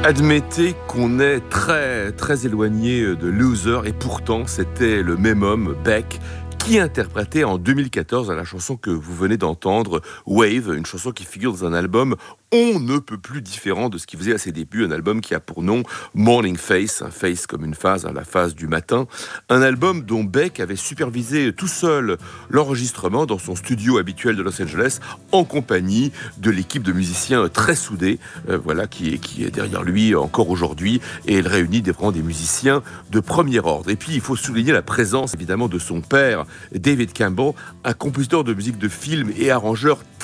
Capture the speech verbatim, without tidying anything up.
Admettez qu'on est très, très éloigné de Loser et pourtant c'était le même homme, Beck, qui interprétait en deux mille quatorze la chanson que vous venez d'entendre, Wave, une chanson qui figure dans un album on ne peut plus différent de ce qu'il faisait à ses débuts, un album qui a pour nom Morning Face, un face comme une phase, hein, la phase du matin, un album dont Beck avait supervisé tout seul l'enregistrement dans son studio habituel de Los Angeles, en compagnie de l'équipe de musiciens très soudés, euh, voilà, qui est, qui est derrière lui encore aujourd'hui, et elle réunit des, vraiment des musiciens de premier ordre. Et puis il faut souligner la présence évidemment de son père, David Campbell, un compositeur de musique de film et arrangeur